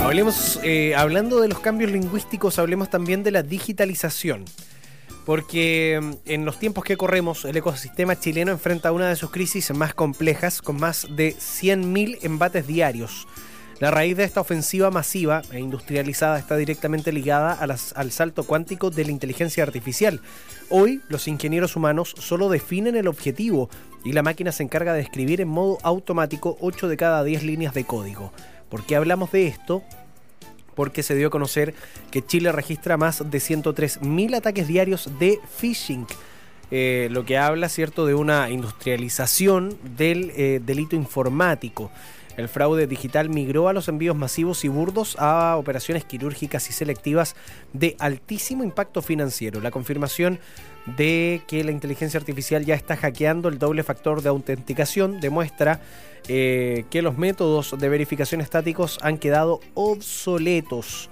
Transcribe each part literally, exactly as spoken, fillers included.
Hablemos, eh, hablando de los cambios lingüísticos, hablemos también de la digitalización. Porque en los tiempos que corremos, el ecosistema chileno enfrenta una de sus crisis más complejas, con más de cien mil embates diarios. La raíz de esta ofensiva masiva e industrializada está directamente ligada a las, al salto cuántico de la inteligencia artificial. Hoy, los ingenieros humanos solo definen el objetivo y la máquina se encarga de escribir en modo automático ocho de cada diez líneas de código. ¿Por qué hablamos de esto? Porque se dio a conocer que Chile registra más de ciento tres mil ataques diarios de phishing, eh, lo que habla, cierto, de una industrialización del eh, delito informático. El fraude digital migró a los envíos masivos y burdos a operaciones quirúrgicas y selectivas de altísimo impacto financiero. La confirmación de que la inteligencia artificial ya está hackeando el doble factor de autenticación demuestra eh, que los métodos de verificación estáticos han quedado obsoletos.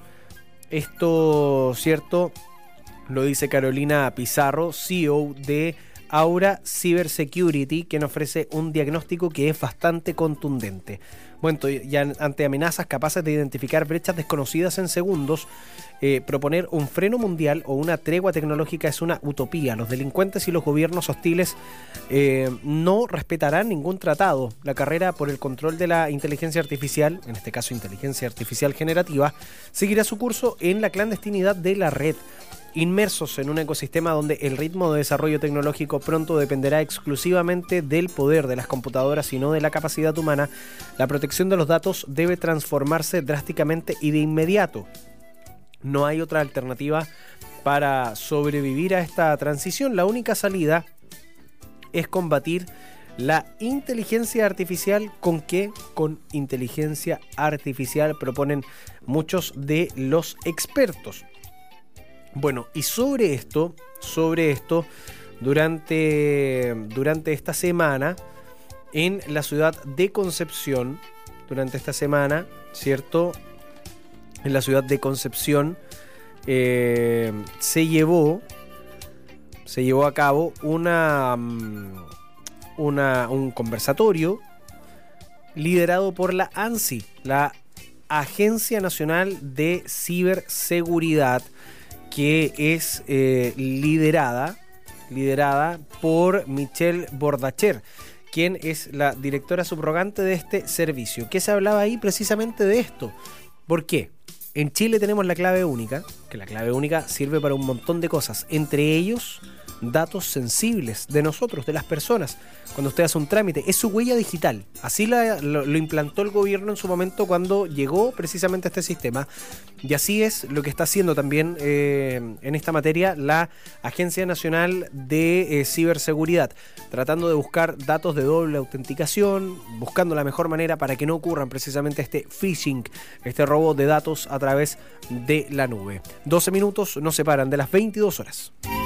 Esto, cierto, lo dice Carolina Pizarro, C E O de Aura Cybersecurity, quien ofrece un diagnóstico que es bastante contundente. Bueno, ya ante amenazas capaces de identificar brechas desconocidas en segundos, eh, proponer un freno mundial o una tregua tecnológica es una utopía. Los delincuentes y los gobiernos hostiles eh, no respetarán ningún tratado. La carrera por el control de la inteligencia artificial, en este caso inteligencia artificial generativa, seguirá su curso en la clandestinidad de la red. Inmersos en un ecosistema donde el ritmo de desarrollo tecnológico pronto dependerá exclusivamente del poder de las computadoras y no de la capacidad humana, la protección de los datos debe transformarse drásticamente y de inmediato. No hay otra alternativa para sobrevivir a esta transición. La única salida es combatir la inteligencia artificial. ¿Con qué? Con inteligencia artificial, proponen muchos de los expertos. Bueno, y sobre esto, sobre esto, durante, durante esta semana, en la ciudad de Concepción, durante esta semana, ¿cierto? En la ciudad de Concepción eh, se llevó, se llevó a cabo una, una, un conversatorio liderado por la ANSI, la Agencia Nacional de Ciberseguridad, que es eh, liderada, liderada por Michelle Bordacher, quien es la directora subrogante de este servicio. ¿Qué se hablaba ahí? Precisamente de esto. ¿Por qué? En Chile tenemos la clave única, que la clave única sirve para un montón de cosas, entre ellos datos sensibles de nosotros, de las personas. Cuando usted hace un trámite, es su huella digital. Así la, lo, lo implantó el gobierno en su momento cuando llegó precisamente a este sistema. Y así es lo que está haciendo también eh, en esta materia la Agencia Nacional de eh, Ciberseguridad, tratando de buscar datos de doble autenticación, buscando la mejor manera para que no ocurran precisamente este phishing, este robo de datos a través de la nube. doce minutos nos separan de las veintidós horas.